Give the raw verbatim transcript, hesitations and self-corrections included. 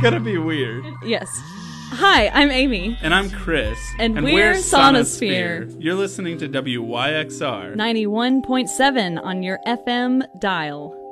gonna be weird. Yes. Hi, I'm Amy. And I'm Chris. And, and we're, we're Sonosphere. Sonosphere. You're listening to W Y X R ninety-one point seven on your F M dial.